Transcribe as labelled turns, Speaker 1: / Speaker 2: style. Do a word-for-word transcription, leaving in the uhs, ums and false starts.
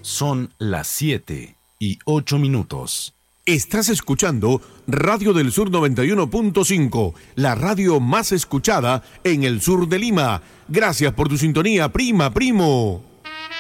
Speaker 1: Son las siete y ocho minutos.
Speaker 2: Estás escuchando Radio del Sur noventa y uno punto cinco, la radio más escuchada en el sur de Lima. Gracias por tu sintonía, prima, primo.